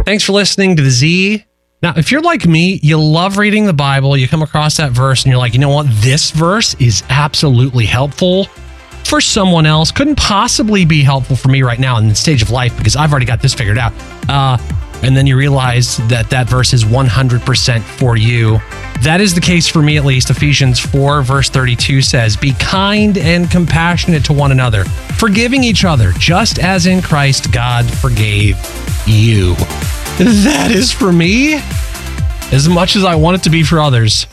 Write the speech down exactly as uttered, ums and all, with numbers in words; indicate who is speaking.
Speaker 1: Thanks for listening to the Z. Now, if you're like me, you love reading the Bible, you come across that verse and you're like, you know what? This verse is absolutely helpful for someone else. Couldn't possibly be helpful for me right now in the stage of life because I've already got this figured out. Uh, and then you realize that that verse is one hundred percent for you. That is the case for me, at least. Ephesians four, verse thirty-two says, "Be kind and compassionate to one another, forgiving each other, just as in Christ God forgave you." That is for me as much as I want it to be for others.